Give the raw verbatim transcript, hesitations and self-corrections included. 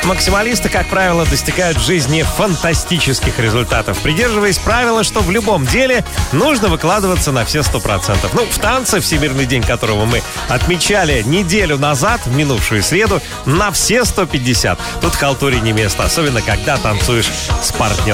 Максималисты, как правило, достигают в жизни фантастических результатов, придерживаясь правила, что в любом деле нужно выкладываться на все сто процентов. Ну, в танце, Всемирный день которого мы отмечали неделю назад, в минувшую среду, на все сто пятьдесят. Тут халтуре не место, особенно когда танцуешь с партнером.